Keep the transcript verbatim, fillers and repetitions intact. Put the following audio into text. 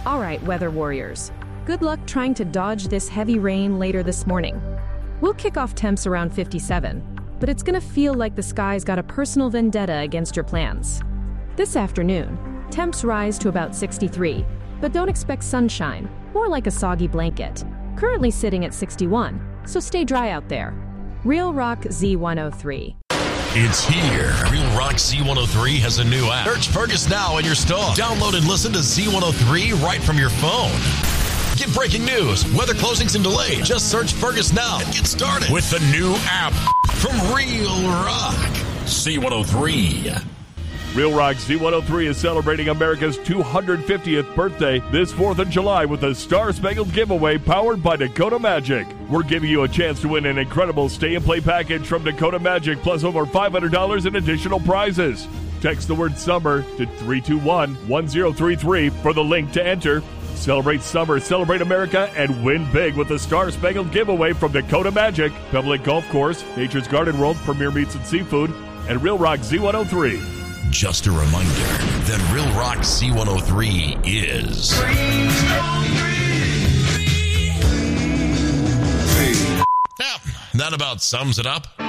All right, weather warriors. Good luck trying to dodge this heavy rain later this morning. We'll kick off temps around fifty-seven, but it's gonna feel like the sky's got a personal vendetta against your plans. This afternoon, temps rise to about sixty-three, but don't expect sunshine, more like a soggy blanket. Currently sitting at sixty-one, so stay dry out there. Real Rock Z one oh three. It's here. Real Rock Z one oh three has a new app. Search Fergus now in your store. Download and listen to Z one oh three right from your phone. Get breaking news, weather closings and delays. Just search Fergus now and get started with the new app from Real Rock Z one oh three. Real Rock Z one oh three is celebrating America's two hundred fiftieth birthday this fourth of July with a Star Spangled giveaway powered by Dakota Magic. We're giving you a chance to win an incredible stay-and-play package from Dakota Magic plus over five hundred dollars in additional prizes. Text the word SUMMER to three two one, one zero three three for the link to enter. Celebrate summer, celebrate America, and win big with the Star Spangled giveaway from Dakota Magic, Pebble Lake Golf Course, Nature's Garden World, Premier Meats and Seafood, and Real Rock Z one oh three. Just a reminder that Real Rock Z one oh three is... Yeah, that about sums it up.